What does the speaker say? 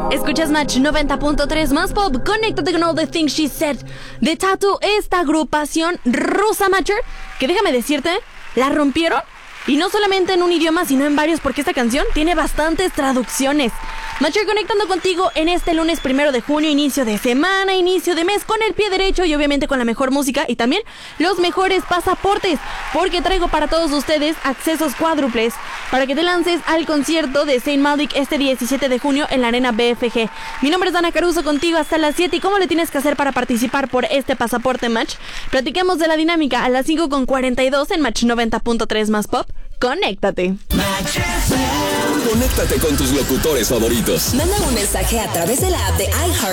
Escuchas Match 90.3 más pop. Conéctate con All the Things She Said de Tattoo, esta agrupación rusa, Matcher, que déjame decirte, la rompieron. Y no solamente en un idioma, sino en varios, porque esta canción tiene bastantes traducciones. Matcher, conectando contigo en este lunes 1 de junio, inicio de semana, inicio de mes, con el pie derecho y obviamente con la mejor música y también los mejores pasaportes, porque traigo para todos ustedes accesos cuádruples para que te lances al concierto de Zayn Malik este 17 de junio en la Arena BFG. Mi nombre es Dana Caruso, contigo hasta las 7. ¿Y cómo le tienes que hacer para participar por este pasaporte, Match? Platiquemos de la dinámica a las 5:42 en Match 90.3 más pop. Conéctate. Conéctate con tus locutores favoritos. Manda un mensaje a través de la app de iHeart